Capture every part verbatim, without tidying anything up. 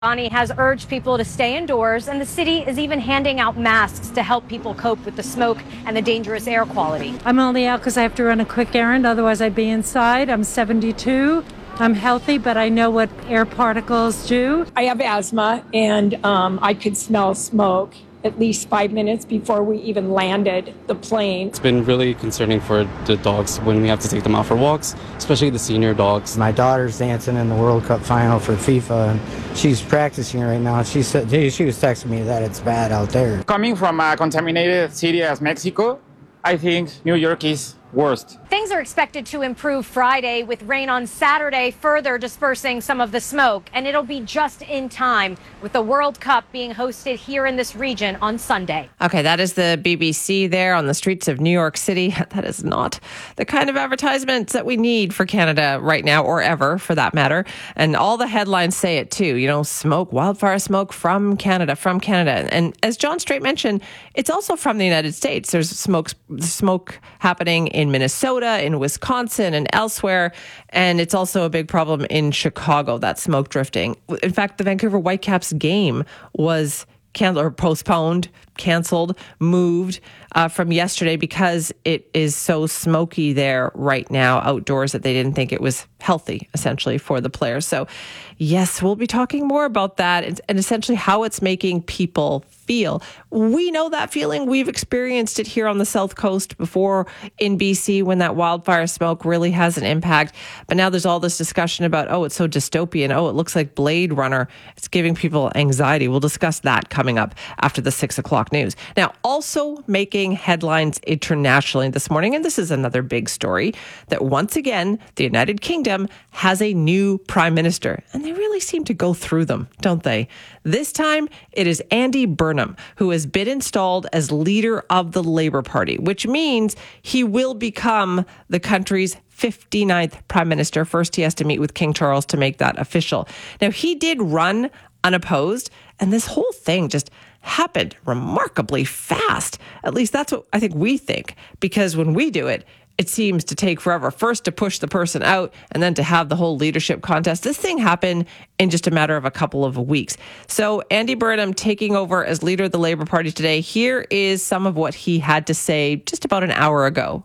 Bonnie has urged people to stay indoors, and the city is even handing out masks to help people cope with the smoke and the dangerous air quality. I'm only out because I have to run a quick errand, otherwise I'd be inside. I'm seventy-two. I'm healthy, but I know what air particles do. I have asthma, and um, I could smell smoke at least five minutes before we even landed the plane. It's been really concerning for the dogs when we have to take them out for walks, especially the senior dogs. My daughter's dancing in the World Cup final for FIFA, and she's practicing right now. She said she was texting me that it's bad out there. Coming from a contaminated city as Mexico, I think New York is worst. Things are expected to improve Friday with rain on Saturday, further dispersing some of the smoke, and it'll be just in time with the World Cup being hosted here in this region on Sunday. Okay, that is the B B C there on the streets of New York City. That is not the kind of advertisements that we need for Canada right now, or ever for that matter. And all the headlines say it too, you know, smoke, wildfire smoke from Canada, from Canada. And as John Strait mentioned, it's also from the United States. There's smoke, smoke happening in in Minnesota, in Wisconsin, and elsewhere. And it's also a big problem in Chicago, that smoke drifting. In fact, the Vancouver Whitecaps game was canceled or postponed, canceled, moved uh, from yesterday because it is so smoky there right now outdoors that they didn't think it was healthy, essentially, for the players. So, yes, we'll be talking more about that and, and essentially how it's making people feel. We know that feeling. We've experienced it here on the South Coast before in B C when that wildfire smoke really has an impact. But now there's all this discussion about, oh, it's so dystopian. Oh, it looks like Blade Runner. It's giving people anxiety. We'll discuss that coming up after the six o'clock news. Now, also making headlines internationally this morning, and this is another big story, that once again, the United Kingdom has a new prime minister. And they really seem to go through them, don't they? This time, it is Andy Burnham, who has been installed as leader of the Labour Party, which means he will become the country's fifty-ninth prime minister. First, he has to meet with King Charles to make that official. Now, he did run unopposed, and this whole thing just happened remarkably fast. At least that's what I think we think, because when we do it, it seems to take forever. First to push the person out and then to have the whole leadership contest. This thing happened in just a matter of a couple of weeks. So Andy Burnham taking over as leader of the Labour Party today. Here is some of what he had to say just about an hour ago.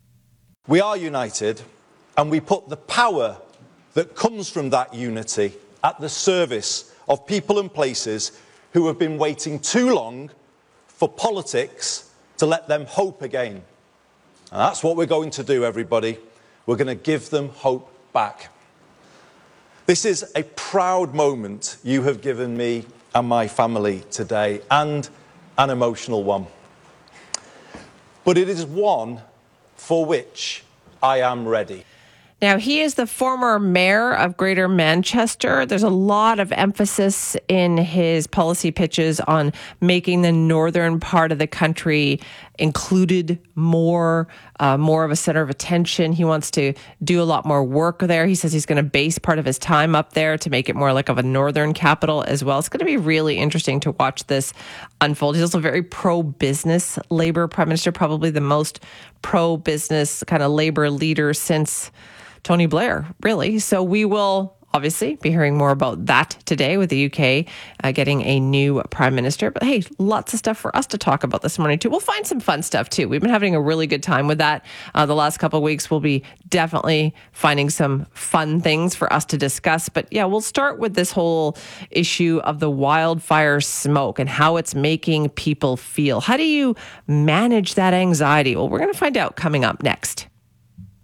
We are united, and we put the power that comes from that unity at the service of people and places who have been waiting too long for politics to let them hope again. And that's what we're going to do, everybody. We're going to give them hope back. This is a proud moment you have given me and my family today, and an emotional one. But it is one for which I am ready. Now, he is the former mayor of Greater Manchester. There's a lot of emphasis in his policy pitches on making the northern part of the country included more, uh, more of a center of attention. He wants to do a lot more work there. He says he's going to base part of his time up there to make it more like of a northern capital as well. It's going to be really interesting to watch this unfold. He's also very pro-business Labour Prime Minister, probably the most pro-business kind of Labour leader since Tony Blair, really. So we will obviously be hearing more about that today with the U K uh, getting a new prime minister. But hey, lots of stuff for us to talk about this morning too. We'll find some fun stuff too. We've been having a really good time with that. Uh, the last couple of weeks, we'll be definitely finding some fun things for us to discuss. But yeah, we'll start with this whole issue of the wildfire smoke and how it's making people feel. How do you manage that anxiety? Well, we're going to find out coming up next.